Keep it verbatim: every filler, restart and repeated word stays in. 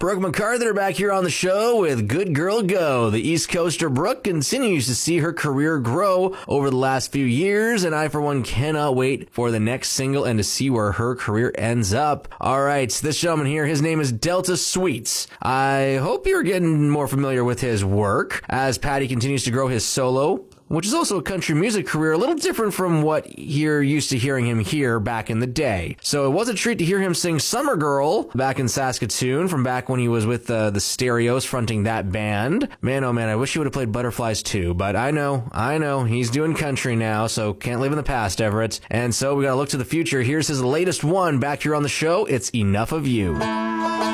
Brooke McCarthy back here on the show with Good Girl Go. The East Coaster Brooke continues to see her career grow over the last few years, and I, for one, cannot wait for the next single and to see where her career ends up. All right, this gentleman here, his name is Delta Sweets. I hope you're getting more familiar with his work as Patty continues to grow his solo, which is also a country music career, a little different from what you're used to hearing him here back in the day. So it was a treat to hear him sing Summer Girl back in Saskatoon from back when he was with uh, the Stereos fronting that band. Man, oh man, I wish he would have played Butterflies too, but I know, I know, he's doing country now, so can't live in the past, Everett. And so we gotta look to the future. Here's his latest one back here on the show. It's Enough of You.